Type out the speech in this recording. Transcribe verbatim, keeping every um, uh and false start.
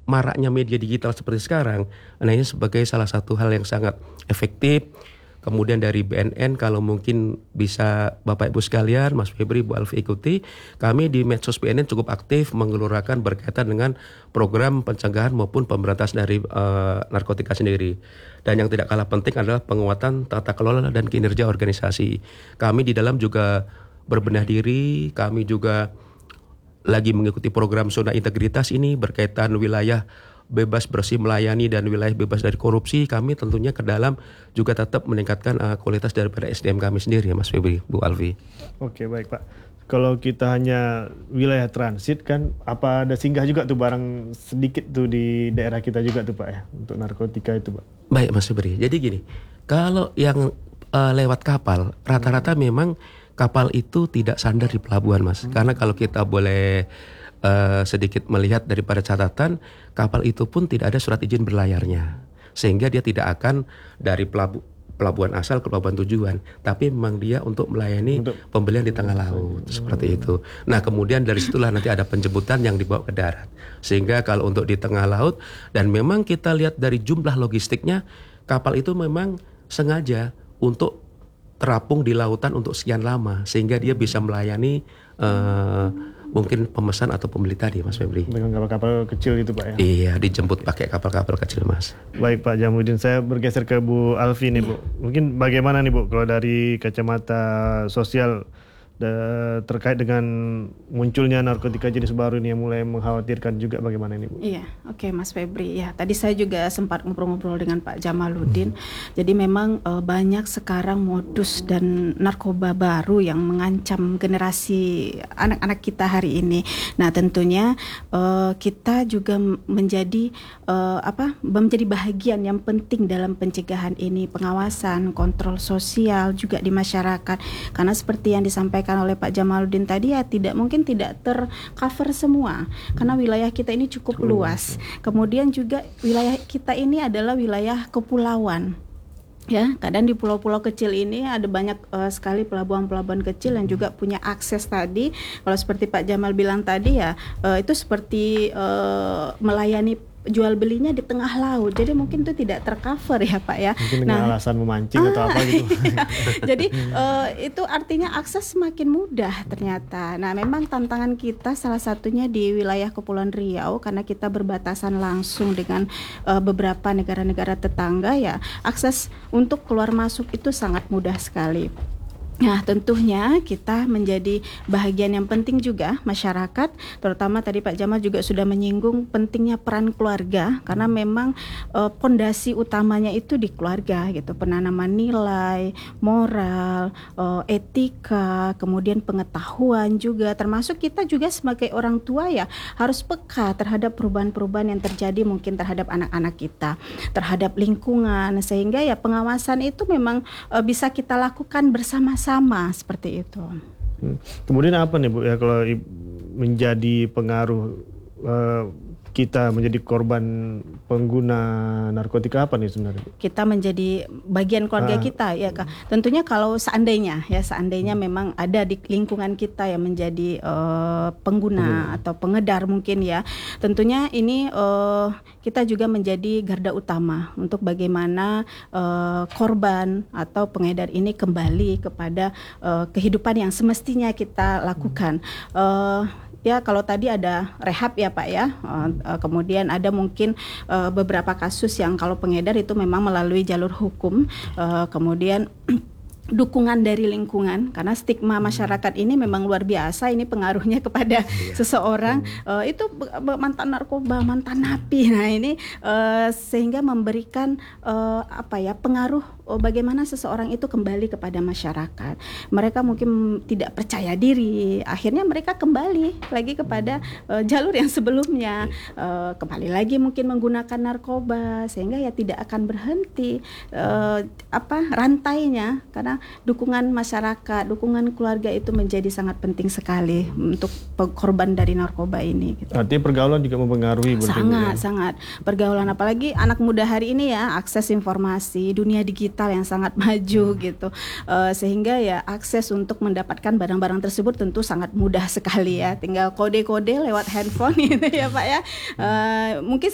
maraknya media digital seperti sekarang, nah ini sebagai salah satu hal yang sangat efektif. Kemudian dari B N N, kalau mungkin bisa Bapak Ibu sekalian, Mas Febri, Bu Alfi ikuti, kami di medsos B N N cukup aktif mengeluarkan berkaitan dengan program pencegahan maupun pemberantasan dari uh, narkotika sendiri. Dan yang tidak kalah penting adalah penguatan tata kelola dan kinerja organisasi. Kami di dalam juga berbenah diri, kami juga lagi mengikuti program zona integritas ini berkaitan wilayah bebas bersih melayani dan wilayah bebas dari korupsi. Kami tentunya ke dalam juga tetap meningkatkan uh, kualitas daripada S D M kami sendiri ya Mas Febri, Bu Alfi. Oke, baik Pak. Kalau kita hanya wilayah transit kan, apa ada singgah juga tuh barang sedikit tuh di daerah kita juga tuh Pak ya, untuk narkotika itu Pak? Baik Mas Febri, jadi gini, kalau yang uh, lewat kapal, rata-rata hmm. memang kapal itu tidak sandar di pelabuhan Mas. Hmm. Karena kalau kita boleh Uh, sedikit melihat daripada catatan, kapal itu pun tidak ada surat izin berlayarnya, sehingga dia tidak akan dari pelabu- pelabuhan asal ke pelabuhan tujuan, tapi memang dia untuk melayani untuk pembelian di tengah laut, hmm. seperti itu. Nah kemudian dari situlah nanti ada penjemputan yang dibawa ke darat, sehingga kalau untuk di tengah laut, dan memang kita lihat dari jumlah logistiknya, kapal itu memang sengaja untuk terapung di lautan untuk sekian lama, sehingga dia bisa melayani uh, mungkin pemesan atau pembeli tadi Mas Febri. Dengan kapal-kapal kecil itu Pak ya? Iya, dijemput pakai kapal-kapal kecil Mas. Baik Pak Jamuddin, saya bergeser ke Bu Alfi nih Bu. Mungkin bagaimana nih Bu kalau dari kacamata sosial da, terkait dengan munculnya narkotika jenis baru ini yang mulai mengkhawatirkan juga, bagaimana ini Bu? Iya, oke okay, Mas Febri. Ya, tadi saya juga sempat ngobrol-ngobrol dengan Pak Jamaluddin. Hmm. Jadi memang uh, banyak sekarang modus dan narkoba baru yang mengancam generasi anak-anak kita hari ini. Nah, tentunya uh, kita juga menjadi uh, apa? menjadi bahagian yang penting dalam pencegahan ini, pengawasan, kontrol sosial juga di masyarakat. Karena seperti yang disampaikan oleh Pak Jamaluddin tadi ya, tidak mungkin tidak tercover semua karena wilayah kita ini cukup luas. Kemudian juga wilayah kita ini adalah wilayah kepulauan. Ya, kadang di pulau-pulau kecil ini ada banyak uh, sekali pelabuhan-pelabuhan kecil yang juga punya akses tadi. Kalau seperti Pak Jamal bilang tadi ya, uh, itu seperti uh, melayani jual belinya di tengah laut, jadi mungkin itu tidak tercover ya Pak ya. Mungkin dengan nah, alasan memancing ah, atau apa gitu. Iya. Jadi uh, itu artinya akses semakin mudah ternyata. Nah memang tantangan kita salah satunya di wilayah Kepulauan Riau karena kita berbatasan langsung dengan uh, beberapa negara-negara tetangga ya, akses untuk keluar masuk itu sangat mudah sekali. Nah tentunya kita menjadi bahagian yang penting juga masyarakat, terutama tadi Pak Jamal juga sudah menyinggung pentingnya peran keluarga karena memang pondasi uh, utamanya itu di keluarga gitu, penanaman nilai, moral, uh, etika, kemudian pengetahuan juga, termasuk kita juga sebagai orang tua ya harus peka terhadap perubahan-perubahan yang terjadi mungkin terhadap anak-anak kita, terhadap lingkungan, sehingga ya pengawasan itu memang uh, bisa kita lakukan bersama sama seperti itu. Hmm. Kemudian apa nih Bu ya kalau menjadi pengaruh uh, kita menjadi korban pengguna narkotika apa nih sebenarnya? Kita menjadi bagian keluarga ah. kita ya Kak. Tentunya kalau seandainya ya seandainya hmm. memang ada di lingkungan kita yang menjadi uh, pengguna hmm. atau pengedar mungkin ya. Tentunya ini uh, kita juga menjadi garda utama untuk bagaimana uh, korban atau pengedar ini kembali kepada uh, kehidupan yang semestinya kita lakukan. Hmm. Uh, Ya kalau tadi ada rehab ya Pak ya, uh, uh, kemudian ada mungkin uh, beberapa kasus yang kalau pengedar itu memang melalui jalur hukum, uh, kemudian dukungan dari lingkungan karena stigma masyarakat ini memang luar biasa, ini pengaruhnya kepada iya. seseorang hmm. uh, itu mantan narkoba, mantan napi. Nah ini uh, sehingga memberikan uh, apa ya pengaruh uh, bagaimana seseorang itu kembali kepada masyarakat. Mereka mungkin tidak percaya diri, akhirnya mereka kembali lagi kepada uh, jalur yang sebelumnya, uh, kembali lagi mungkin menggunakan narkoba sehingga ya tidak akan berhenti uh, apa rantainya karena dukungan masyarakat, dukungan keluarga itu menjadi sangat penting sekali untuk korban dari narkoba ini. Gitu. Artinya pergaulan juga mempengaruhi. Sangat, ya? sangat. Pergaulan apalagi anak muda hari ini ya akses informasi, dunia digital yang sangat maju hmm. gitu, uh, sehingga ya akses untuk mendapatkan barang-barang tersebut tentu sangat mudah sekali ya. Tinggal kode-kode lewat handphone gitu ya Pak ya. Uh, mungkin